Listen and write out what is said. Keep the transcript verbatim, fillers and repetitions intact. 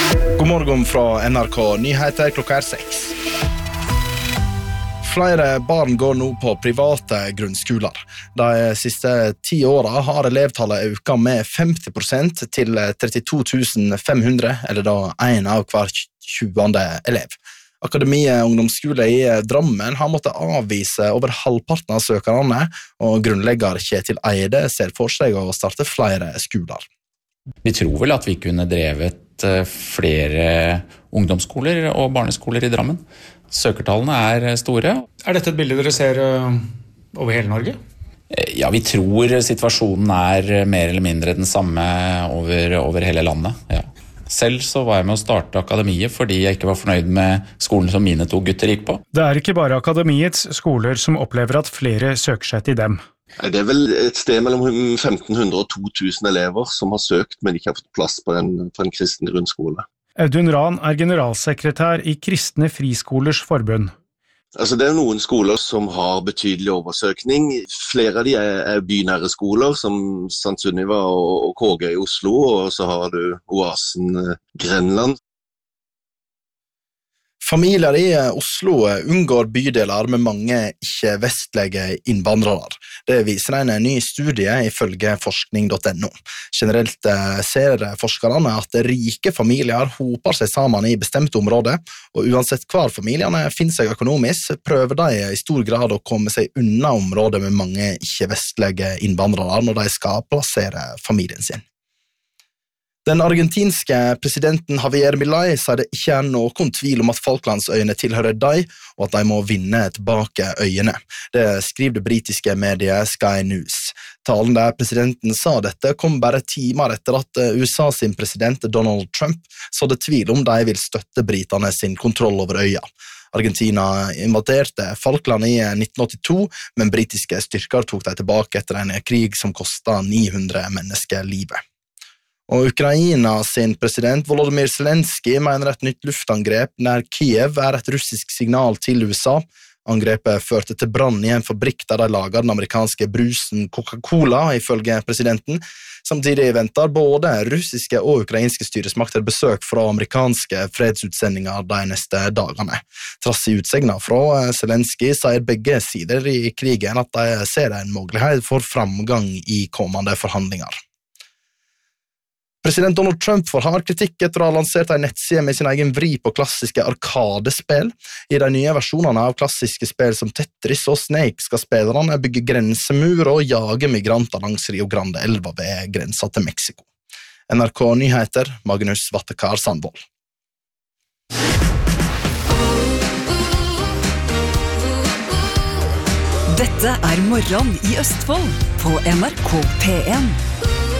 God morgen fra N R K. Nyheter klokka er seks. Flere barn går nå på private grunnskoler. De siste ti årene har elevtallet økt med femti prosent til trettito tusen fem hundre, eller da en av hver tjuende elev. Akademiet ungdomsskole i Drammen har måttet avvise over halvparten av søkerne, og grunnlegger Kjetil Eide ser for seg å starte flere skoler. Vi tror vel at vi kunne drevet flere ungdomsskoler og barneskoler i Drammen. Søkertallene er store. Er dette et bilde dere ser over hele Norge? Ja, vi tror situasjonen er mer eller mindre den samme over, over hele landet. Ja. Selv så var jeg med å starte akademiet fordi jeg ikke var fornøyd med skolen som mine to gutter gikk på. Det er ikke bare akademiets skoler som opplever at flere søker seg til dem. Det er vel et sted mellom femten hundre og to tusen elever som har søkt, men ikke har fått plass på en, på en kristen grunnskole. Audun Rahn er generalsekretær i Kristne Friskolers Forbund. Altså, det er noen skoler som har betydelig oversøkning. Flere av de er, er bynære skoler, som Sankt Sunniva og, og K G i Oslo, og så har du Oasen Grenland. Familier i Oslo unngår bydeler med mange ikke-vestlige innvandrere. Det viser en ny studie ifølge forskning punktum no. Generelt ser forskerne at rike familier hoper seg sammen i bestemte områder, og uansett hver familiene finner seg økonomisk, prøver de i stor grad å komme seg unna områder med mange ikke-vestlige innvandrere når de skal plassere familien sin. Den argentinske presidenten Javier Milei sier det ikke er noen tvil om at Falklandsøyene tilhører dem, og at de må vinne tilbake øyene. Det skriver det britiske mediet Sky News. Talen der presidenten sa dette kom bare timer etter at U S A sin president Donald Trump så det tvil om de vil støtte britene sin kontroll over øya. Argentina invaderte Falkland i nitten åttito, men britiske styrker tok dem tilbake etter en krig som kostet ni hundre mennesker livet. Og Ukraina sin president Volodymyr Zelensky mener et nytt luftangrep nær Kiev er et russisk signal til U S A. Angrepet førte til brann i en fabrikk der de lager den amerikanske brusen Coca-Cola, ifølge presidenten. Samtidig venter både russiske og ukrainske styresmakter besøk fra amerikanske fredsutsendinger de neste dagene. Trass i utsegner fra Zelensky sier begge sider i krigen at de ser en mulighet for framgang i kommende forhandlinger. President Donald Trump får hard kritikk etter å ha lansert en nettside med sin egen vri på klassiske arkadespill. I de nye versjonene av klassiske spill som Tetris og Snake skal spillerne bygge grensemur og jage migranter langs Rio Grande-elva ved grensa til Mexico. N R K Nyheter, Magnus Vattekar Sandvold. Dette er Morgen i Østfold på N R K P en.